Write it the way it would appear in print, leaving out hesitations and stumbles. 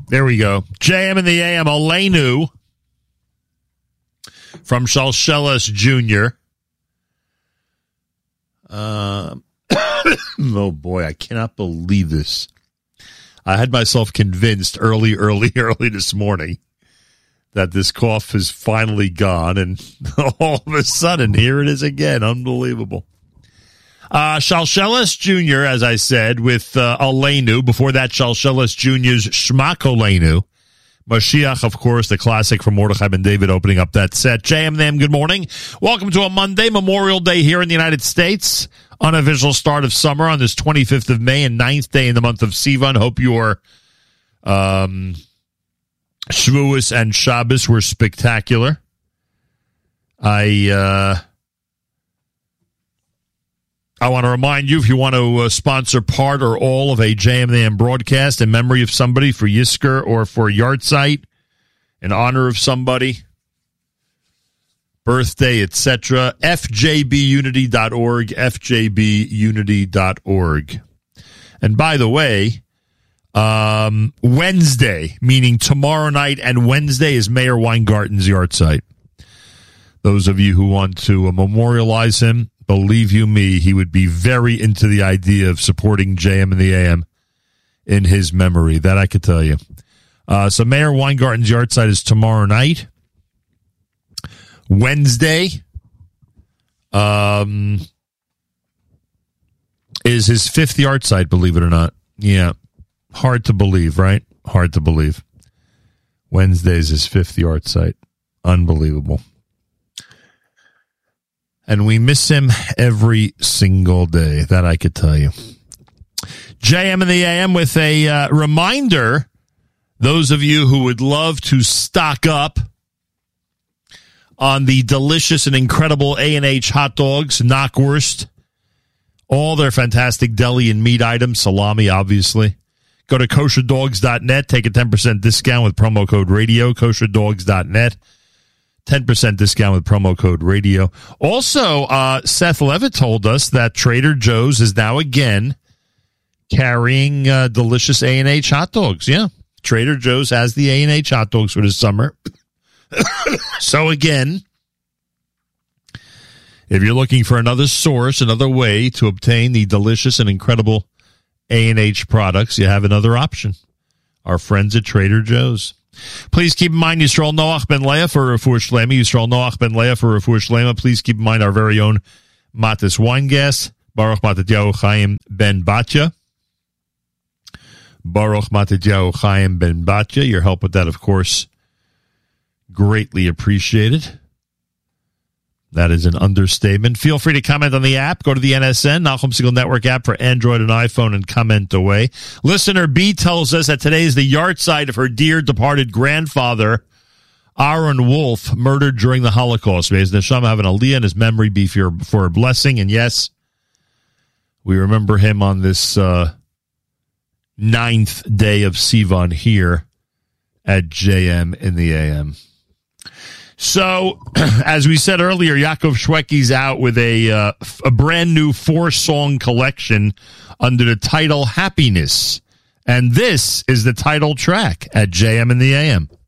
There we go. JM in the AM, Aleinu from Shalshelis Jr. Oh, boy, I cannot believe this. I had myself convinced early this morning that this cough is finally gone, and all of a sudden, here it is again. Unbelievable. Shalshelis Jr., as I said, with Aleinu. Before that, Shalshelis Jr.'s Shmak Aleinu. Mashiach, of course, the classic from Mordechai Ben David opening up that set. JM, good morning. Welcome to a Monday, Memorial Day here in the United States. Unofficial start of summer on this 25th of May and 9th day in the month of Sivan. Hope your Shavuos and Shabbos were spectacular. I want to remind you, if you want to sponsor part or all of a JM broadcast in memory of somebody for Yisker or for Yahrzeit, in honor of somebody, birthday, etc., fjbunity.org, fjbunity.org. And by the way, Wednesday, meaning tomorrow night and Wednesday, is Mayor Weingarten's Yahrzeit. Those of you who want to memorialize him, believe you me, he would be very into the idea of supporting JM in the AM in his memory. That I could tell you. So Mayor Weingarten's Yahrzeit is tomorrow night. Wednesday is his fifth Yahrzeit, believe it or not. Yeah. Hard to believe, right? Hard to believe. Wednesday is his fifth Yahrzeit. Unbelievable. And we miss him every single day. That I could tell you. JM in the AM with a reminder, those of you who would love to stock up on the delicious and incredible A&H hot dogs, knockwurst, all their fantastic deli and meat items, salami, obviously. Go to kosherdogs.net, take a 10% discount with promo code radio, kosherdogs.net. 10% discount with promo code radio. Also, Seth Levitt told us that Trader Joe's is now again carrying delicious A&H hot dogs. Yeah, Trader Joe's has the A&H hot dogs for the summer. So again, if you're looking for another source, another way to obtain the delicious and incredible A&H products, you have another option. Our friends at Trader Joe's. Please keep in mind Yisrael Noach Ben Leah for Refuah Shlema. Yisrael Noach Ben Leah for Refuah Shlema. Please keep in mind our very own Matis Weingast, Baruch Matityahu Chaim Ben Batya. Baruch Matityahu Chaim Ben Batya. Your help with that, of course, greatly appreciated. That is an understatement. Feel free to comment on the app. Go to the NSN, Nachum Segal Network app for Android and iPhone, and comment away. Listener B tells us that today is the Yahrzeit of her dear departed grandfather, Aaron Wolf, murdered during the Holocaust. May his neshama have an aliyah and his memory be for a blessing. And yes, we remember him on this 9th day of Sivan here at JM in the AM. So, as we said earlier, Yaakov Shwekey's out with a brand new 4-song collection under the title Happiness. And this is the title track at JM in the AM.